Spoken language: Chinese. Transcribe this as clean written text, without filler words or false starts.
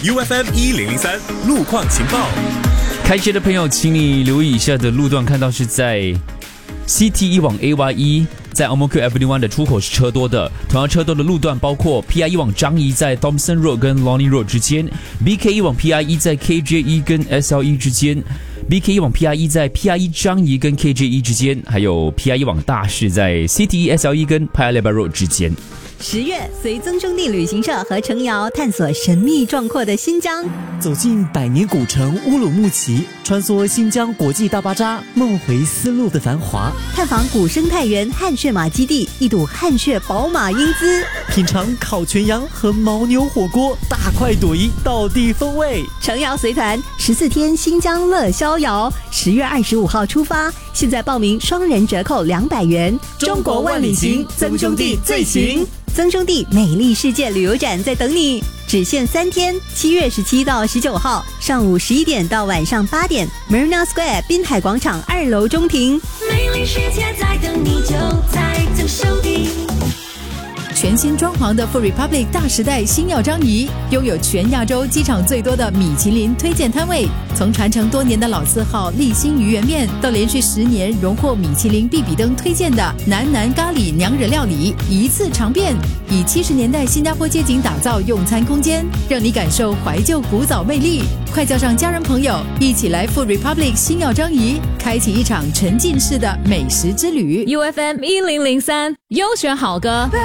UFM1003 路况情报。 开车的朋友，请你留意以下的路段，看到是在 CT1 往 AY1， 在 Ang Mo Kio Avenue 1的出口是车多的。同样车多的路段包括 PI1 往樟宜在 Thomson Road 跟 Lornie Road 之间， BK1 往 PI1 在 KJ1 跟 SL1 之间， BK1 往 PI1 在 PI1 樟宜跟 KJ1 之间，还有 PI1 往大士在 CT1 SL1 跟 Paya Lebar Road 之间。 10月，随曾兄弟旅行社和程瑶探索神秘壮阔的新疆， 走进百年古城乌鲁木齐，穿梭新疆国际大巴扎，梦回丝路的繁华， 探访古生态园汗血马基地，一睹汗血宝马英姿， 品尝烤全羊和牦牛火锅，大快朵颐，道地风味。 程瑶随团14天新疆乐逍遥，10月25号出发，现在报名双人折扣200元。 中国万里行，曾兄弟最行。 曾兄弟美丽世界旅游展在等你，只限3天，7月17到19号，上午11点到晚上8点 ，Marina Square 滨海广场2楼中庭。 美丽世界在等你，就在曾兄弟。全新装潢的 Food Republic 大时代星耀樟宜，拥有全亚洲机场最多的米其林推荐摊位。从传承多年的老字号立新鱼圆面，到连续10年荣获米其林必比登推荐的南咖喱娘惹料理，一次尝遍。以70年代新加坡街景打造用餐空间，让你感受怀旧古早魅力。快叫上家人朋友，一起来 Food Republic 星耀樟宜，开启一场沉浸式的美食之旅。 UFM1003 优选好歌。